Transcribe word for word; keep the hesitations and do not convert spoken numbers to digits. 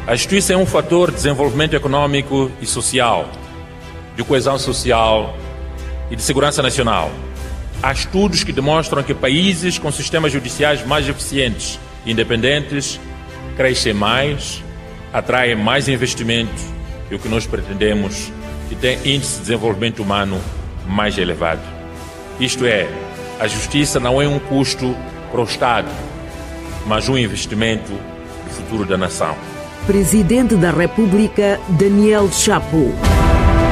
A justiça é um fator de desenvolvimento econômico e social, de coesão social e de segurança nacional. Há estudos que demonstram que países com sistemas judiciais mais eficientes e independentes crescem mais, atraem mais investimentos e o que nós pretendemos que tem índice de desenvolvimento humano mais elevado. Isto é, a justiça não é um custo para o Estado, mas um investimento no futuro da nação. Presidente da República, Daniel Chapo.